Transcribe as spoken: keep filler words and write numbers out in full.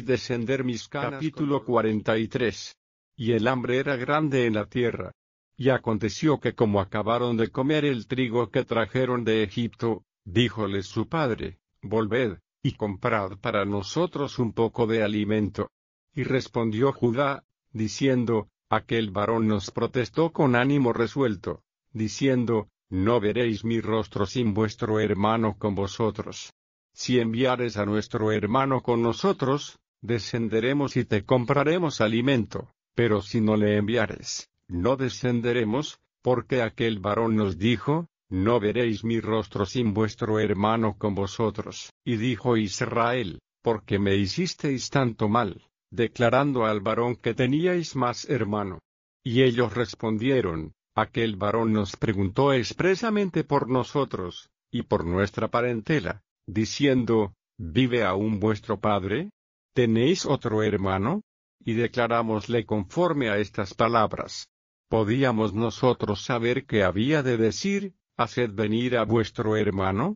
descender mis canas. Capítulo cuarenta y tres. Y el hambre era grande en la tierra. Y aconteció que como acabaron de comer el trigo que trajeron de Egipto, díjoles su padre, volved, y comprad para nosotros un poco de alimento. Y respondió Judá, diciendo, aquel varón nos protestó con ánimo resuelto, diciendo, no veréis mi rostro sin vuestro hermano con vosotros. Si enviares a nuestro hermano con nosotros, descenderemos y te compraremos alimento, pero si no le enviares, no descenderemos, porque aquel varón nos dijo, no veréis mi rostro sin vuestro hermano con vosotros. Y dijo Israel, ¿por qué me hicisteis tanto mal, declarando al varón que teníais más hermano? Y ellos respondieron, aquel varón nos preguntó expresamente por nosotros, y por nuestra parentela, diciendo, ¿vive aún vuestro padre? ¿Tenéis otro hermano? Y declarámosle conforme a estas palabras. ¿Podíamos nosotros saber qué había de decir, haced venir a vuestro hermano?